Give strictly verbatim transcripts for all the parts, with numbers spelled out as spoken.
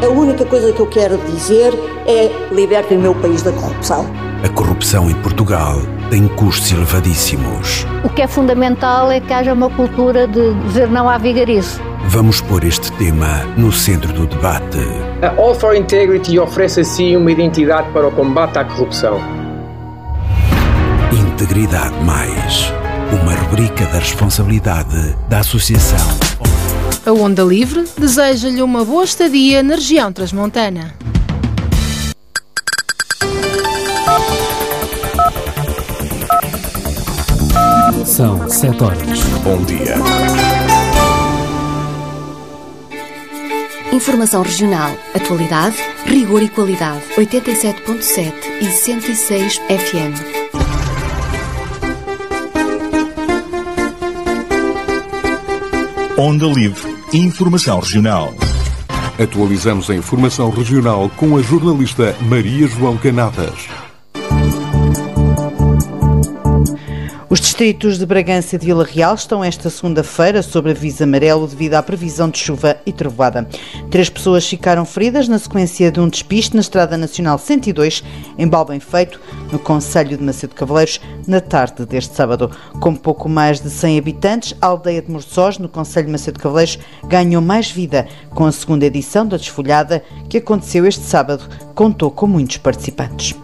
A única coisa que eu quero dizer é: libertem o meu país da corrupção. A corrupção em Portugal tem custos elevadíssimos. O que é fundamental é que haja uma cultura de dizer não à vigarice. Vamos pôr este tema no centro do debate. A All for Integrity oferece assim uma identidade para o combate à corrupção. Integridade Mais, uma rubrica da responsabilidade da Associação. A Onda Livre deseja-lhe uma boa estadia na região transmontana. São sete horas. Bom dia. Informação regional, atualidade, rigor e qualidade. oitenta e sete ponto sete e cento e seis F M. Onda Livre. Informação regional. Atualizamos a informação regional com a jornalista Maria João Canadas. Os distritos de Bragança e de Vila Real estão esta segunda-feira sob aviso amarelo devido à previsão de chuva e trovoada. Três pessoas ficaram feridas na sequência de um despiste na Estrada Nacional cento e dois, em Balbem-Feito, no concelho de Macedo Cavaleiros, na tarde deste sábado. Com pouco mais de cem habitantes, a aldeia de Morçós, no concelho de Macedo Cavaleiros, ganhou mais vida com a segunda edição da Desfolhada, que aconteceu este sábado, contou com muitos participantes.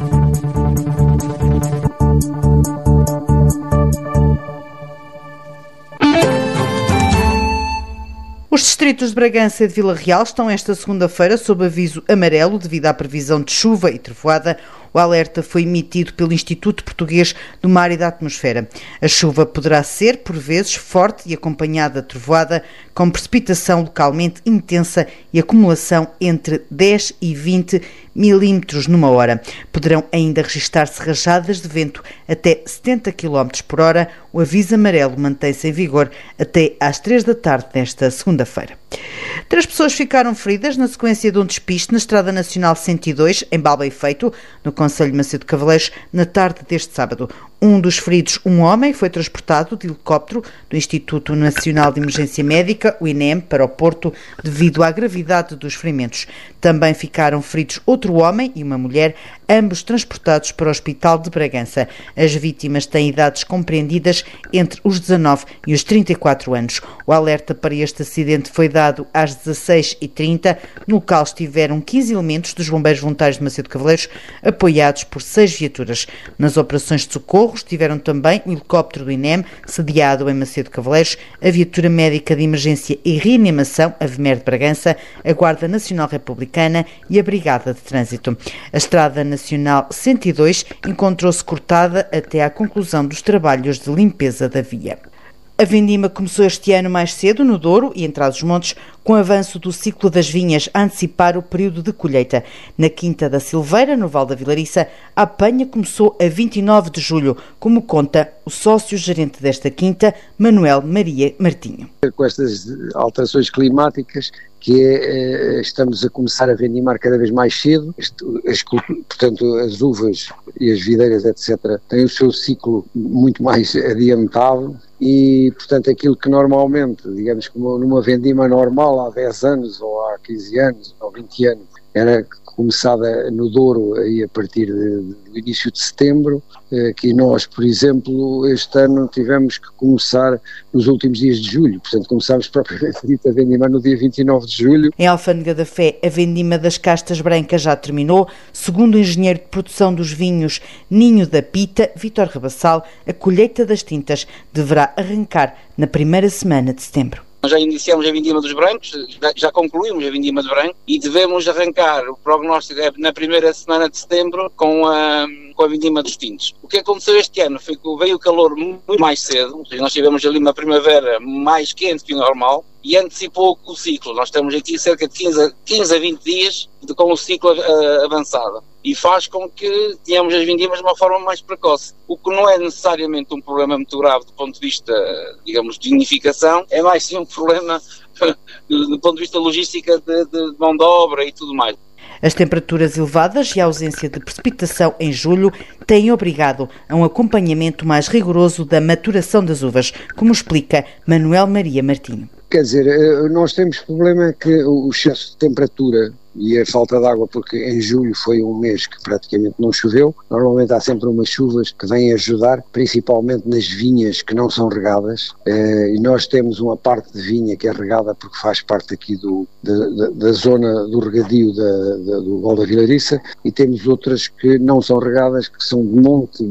Os distritos de Bragança e de Vila Real estão esta segunda-feira sob aviso amarelo devido à previsão de chuva e trovoada. O alerta foi emitido pelo Instituto Português do Mar e da Atmosfera. A chuva poderá ser, por vezes, forte e acompanhada de trovoada, com precipitação localmente intensa e acumulação entre dez e vinte milímetros numa hora. Poderão ainda registar-se rajadas de vento até setenta quilómetros por hora. O aviso amarelo mantém-se em vigor até às três da tarde desta segunda-feira. Três pessoas ficaram feridas na sequência de um despiste na Estrada Nacional cento e dois, em Balbem-Feito, no concelho de Macedo Cavaleiros, na tarde deste sábado. Um dos feridos, um homem, foi transportado de helicóptero do Instituto Nacional de Emergência Médica, o I N E M, para o Porto, devido à gravidade dos ferimentos. Também ficaram feridos outro homem e uma mulher, ambos transportados para o Hospital de Bragança. As vítimas têm idades compreendidas entre os dezanove e os trinta e quatro anos. O alerta para este acidente foi dado às dezasseis e trinta. No local estiveram quinze elementos dos Bombeiros Voluntários de Macedo Cavaleiros, apoiados por seis viaturas. Nas operações de socorro estiveram também o helicóptero do I N E M, sediado em Macedo Cavaleiros, a viatura médica de emergência e reanimação, a V M E R de Bragança, a Guarda Nacional Republicana e a Brigada de Trânsito. A Estrada Nacional cento e dois encontrou-se cortada até à conclusão dos trabalhos de limpeza da via. A vindima começou este ano mais cedo no Douro e em Trás-os-Montes, com o avanço do ciclo das vinhas a antecipar o período de colheita. Na Quinta da Silveira, no Val da Vilariça, a apanha começou a vinte e nove de julho, como conta o sócio-gerente desta quinta, Manuel Maria Martinho. Com estas alterações climáticas, que é, estamos a começar a vendimar cada vez mais cedo, as, portanto as uvas e as videiras, etcétera, têm o seu ciclo muito mais adiantado e, portanto, aquilo que normalmente, digamos, como numa vendima normal há dez anos ou há quinze anos ou vinte anos, era começada no Douro aí a partir de, do início de setembro, que nós, por exemplo, este ano tivemos que começar nos últimos dias de julho, portanto começámos propriamente dito a vendima no dia vinte e nove de julho. Em Alfândega da Fé, a vendima das castas brancas já terminou. Segundo o engenheiro de produção dos vinhos Ninho da Pita, Vítor Rabassal, a colheita das tintas deverá arrancar na primeira semana de setembro. Nós já iniciamos a vindima dos brancos, já concluímos a vindima de branco e devemos arrancar, o prognóstico é na primeira semana de setembro com a, com a vindima dos tintos. O que aconteceu este ano foi que veio o calor muito mais cedo, ou seja, nós tivemos ali uma primavera mais quente que o normal e antecipou o ciclo. Nós temos aqui cerca de quinze a vinte dias de, com o ciclo uh, avançado e faz com que tenhamos as vindimas de uma forma mais precoce, o que não é necessariamente um problema muito grave do ponto de vista, digamos, de unificação, é mais sim um problema do ponto de vista logística de, de mão de obra e tudo mais. As temperaturas elevadas e a ausência de precipitação em julho têm obrigado a um acompanhamento mais rigoroso da maturação das uvas, como explica Manuel Maria Martinho. Quer dizer, nós temos problema que o excesso de temperatura e a falta de água, porque em julho foi um mês que praticamente não choveu. Normalmente há sempre umas chuvas que vêm ajudar, principalmente nas vinhas que não são regadas, e nós temos uma parte de vinha que é regada porque faz parte aqui do, da, da, da zona do regadio da, da, do Val da Vilariça, e temos outras que não são regadas, que são de monte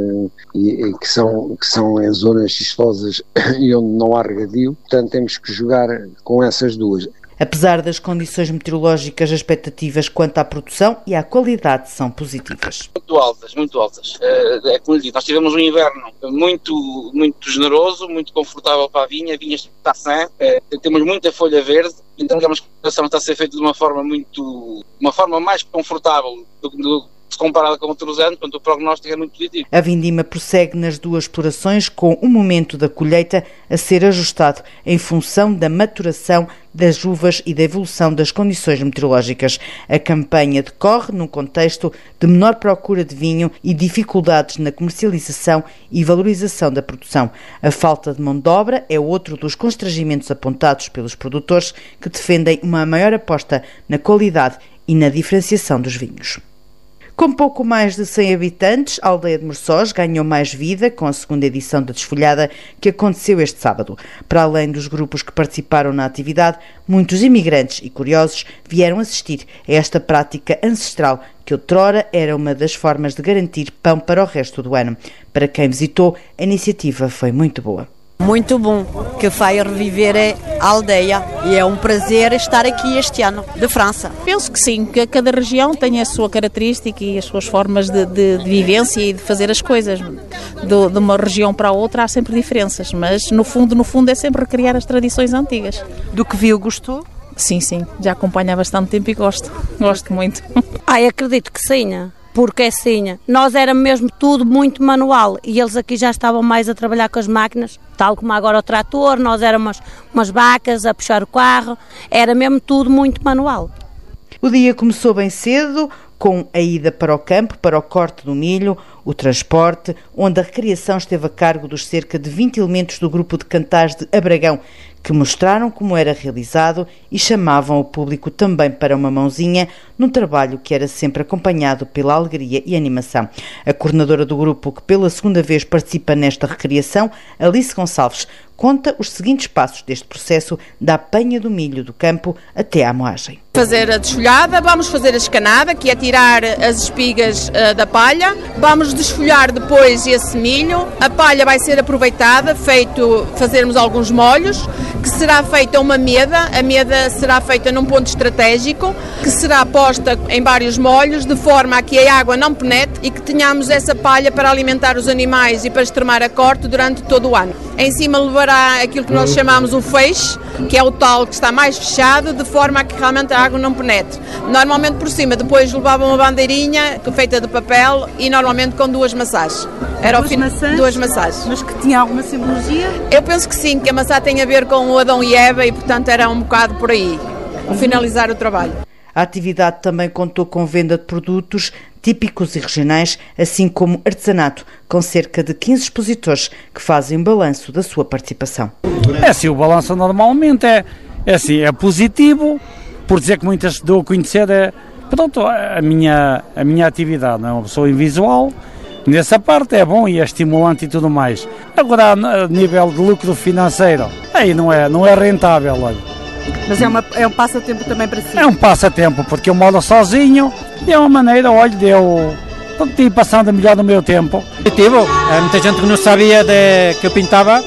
e, e que, são, que são em zonas xistosas e onde não há regadio. Portanto, temos que jogar com essas duas. Apesar das condições meteorológicas, as expectativas quanto à produção e à qualidade são positivas. Muito altas, muito altas. É como lhe digo, nós tivemos um inverno muito, muito generoso, muito confortável para a vinha, a vinha está sã, é, temos muita folha verde, então a exploração está a ser feita de uma forma muito, uma forma mais confortável do que se comparada com outros anos, portanto o prognóstico é muito positivo. A vindima prossegue nas duas explorações, com o momento da colheita a ser ajustado em função da maturação das uvas e da evolução das condições meteorológicas. A campanha decorre num contexto de menor procura de vinho e dificuldades na comercialização e valorização da produção. A falta de mão de obra é outro dos constrangimentos apontados pelos produtores, que defendem uma maior aposta na qualidade e na diferenciação dos vinhos. Com pouco mais de cem habitantes, a aldeia de Morçós ganhou mais vida com a segunda edição da Desfolhada, que aconteceu este sábado. Para além dos grupos que participaram na atividade, muitos imigrantes e curiosos vieram assistir a esta prática ancestral, que outrora era uma das formas de garantir pão para o resto do ano. Para quem visitou, a iniciativa foi muito boa. Muito bom, que vai reviver a aldeia, e é um prazer estar aqui este ano, de França. Penso que sim, que cada região tem a sua característica e as suas formas de, de, de vivência e de fazer as coisas. De, de uma região para a outra há sempre diferenças, mas no fundo, no fundo é sempre recriar as tradições antigas. Do que viu, gostou? Sim, sim, já acompanho há bastante tempo e gosto, gosto muito. Ai, acredito que sim. Porque assim, nós era mesmo tudo muito manual e eles aqui já estavam mais a trabalhar com as máquinas, tal como agora o trator, nós éramos umas vacas a puxar o carro, era mesmo tudo muito manual. O dia começou bem cedo, com a ida para o campo, para o corte do milho, o transporte, onde a recreação esteve a cargo dos cerca de vinte elementos do grupo de cantares de Abragão, que mostraram como era realizado e chamavam o público também para uma mãozinha num trabalho que era sempre acompanhado pela alegria e animação. A coordenadora do grupo, que pela segunda vez participa nesta recriação, Alice Gonçalves, conta os seguintes passos deste processo da apanha do milho do campo até à moagem. Fazer a desfolhada, vamos fazer a escanada, que é tirar as espigas uh, da palha, vamos desfolhar depois esse milho, a palha vai ser aproveitada, feito fazermos alguns molhos, que será feita uma meda, a meda será feita num ponto estratégico, que será posta em vários molhos, de forma a que a água não penetre e que tenhamos essa palha para alimentar os animais e para extremar a corte durante todo o ano. Em cima levará aquilo que nós chamamos o feixe, que é o tal que está mais fechado, de forma a que realmente a água não penetre. Normalmente por cima depois levava uma bandeirinha feita de papel e normalmente com duas maçãs. Era duas, fin... maçãs, duas maçãs. Mas que tinha alguma simbologia? Eu penso que sim, que a maçã tem a ver com o Adão e Eva e portanto era um bocado por aí, ao finalizar o trabalho. A atividade também contou com venda de produtos típicos e regionais, assim como artesanato, com cerca de quinze expositores que fazem um balanço da sua participação. É assim, o balanço normalmente é, é, assim, é positivo, por dizer que muitas dou a conhecer é, pronto, a minha, a minha atividade, não é uma pessoa invisual, nessa parte é bom e é estimulante e tudo mais. Agora, a nível de lucro financeiro, aí não é, não é rentável, olha. Mas é, uma, é um passatempo também para si? É um passatempo, porque eu moro sozinho e é uma maneira, olha, de eu ir passando melhor no meu tempo. Positivo, é muita gente que não sabia de, que eu pintava,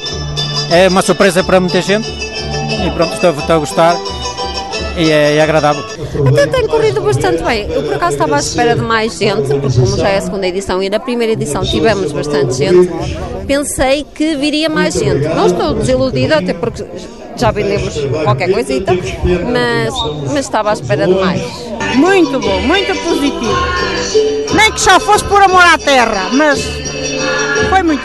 é uma surpresa para muita gente e pronto, estou, estou a gostar e é, é agradável. Até tem corrido bastante bem. Eu por acaso estava à espera de mais gente, porque como já é a segunda edição e na primeira edição tivemos bastante gente, pensei que viria mais gente. Não estou desiludida, até porque já vendemos qualquer coisita, mas, mas estava à espera de mais. Muito bom, muito positivo. Nem que só fosse por amor à terra, mas foi muito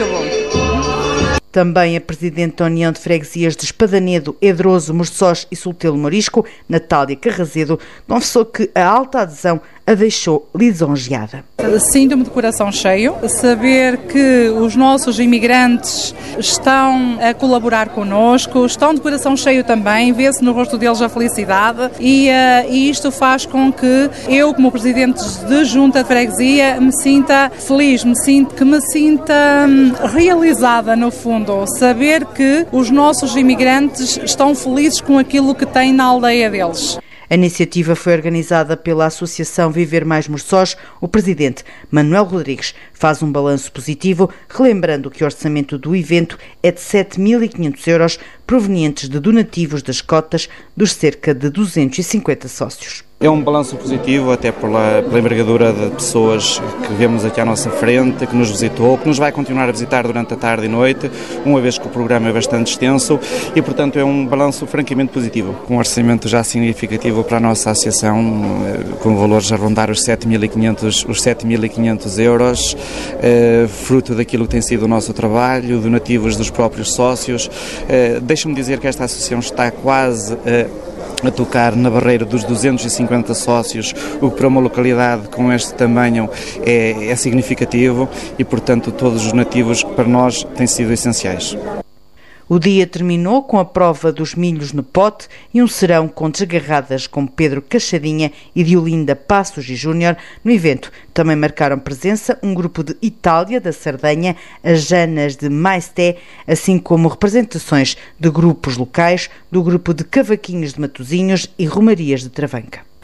bom. Também a Presidente da União de Freguesias de Espadanedo, Edroso, Morçós e Soltelo Morisco, Natália Carrazedo, confessou que a alta adesão a deixou lisonjeada. Sinto-me de coração cheio, saber que os nossos imigrantes estão a colaborar connosco, estão de coração cheio também, vê-se no rosto deles a felicidade e, uh, e isto faz com que eu, como Presidente de Junta de Freguesia, me sinta feliz, me sinto, que me sinta hum, realizada no fundo, saber que os nossos imigrantes estão felizes com aquilo que têm na aldeia deles. A iniciativa foi organizada pela Associação Viver Mais Morçós. O presidente, Manuel Rodrigues, faz um balanço positivo, relembrando que o orçamento do evento é de sete mil e quinhentos euros, provenientes de donativos das cotas dos cerca de duzentos e cinquenta sócios. É um balanço positivo, até pela, pela envergadura de pessoas que vemos aqui à nossa frente, que nos visitou, que nos vai continuar a visitar durante a tarde e noite, uma vez que o programa é bastante extenso e, portanto, é um balanço francamente positivo. Um orçamento já significativo para a nossa associação, com valores a rondar os sete mil e quinhentos euros, eh, fruto daquilo que tem sido o nosso trabalho, donativos dos próprios sócios. Eh, Deixa-me dizer que esta associação está quase eh, a tocar na barreira dos duzentos e cinquenta sócios, o que para uma localidade com este tamanho é, é significativo e, portanto, todos os donativos para nós têm sido essenciais. O dia terminou com a prova dos milhos no pote e um serão com desgarradas com Pedro Cachadinha e Diolinda Passos e Júnior. No evento também marcaram presença um grupo de Itália, da Sardenha, as Janas de Maesté, assim como representações de grupos locais, do grupo de Cavaquinhos de Matosinhos e Romarias de Travanca.